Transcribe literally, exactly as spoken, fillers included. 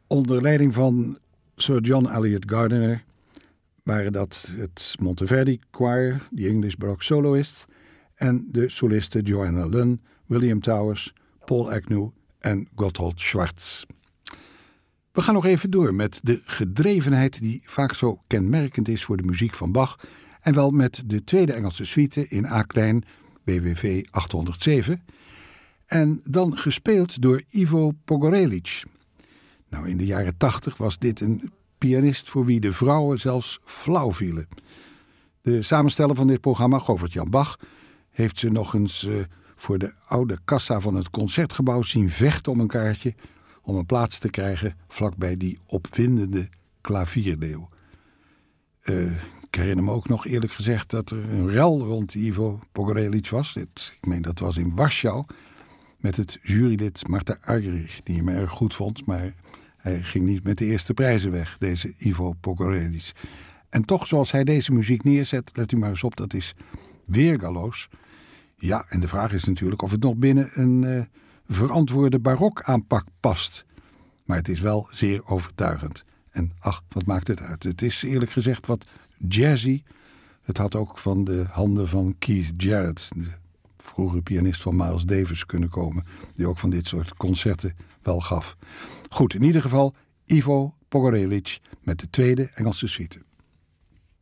Onder leiding van Sir John Eliot Gardiner waren dat het Monteverdi Choir, die English Baroque soloist, en de solisten Joanna Lunn, William Towers, Paul Agnew en Gotthold Schwartz. We gaan nog even door met de gedrevenheid die vaak zo kenmerkend is voor de muziek van Bach, en wel met de tweede Engelse suite in A-klein, B W V achthonderdzeven, en dan gespeeld door Ivo Pogorelic. Nou, in de jaren tachtig was dit een pianist voor wie de vrouwen zelfs flauw vielen. De samensteller van dit programma, Govert-Jan Bach, heeft ze nog eens uh, voor de oude kassa van het Concertgebouw zien vechten om een kaartje, om een plaats te krijgen vlakbij die opwindende klavierleeuw. Uh, ik herinner me ook nog eerlijk gezegd dat er een rel rond Ivo Pogorelic was. Het, ik meen dat was in Warschau, met het jurylid Marta Argerich, die hem erg goed vond, maar hij ging niet met de eerste prijzen weg, deze Ivo Pogorelic. En toch, zoals hij deze muziek neerzet, let u maar eens op, dat is weergaloos. Ja, en de vraag is natuurlijk of het nog binnen een uh, verantwoorde barokaanpak past. Maar het is wel zeer overtuigend. En ach, wat maakt het uit? Het is eerlijk gezegd wat jazzy. Het had ook van de handen van Keith Jarrett, de vroegere pianist van Miles Davis, kunnen komen, die ook van dit soort concerten wel gaf. Goed, in ieder geval Ivo Pogorelic met de tweede Engelse suite.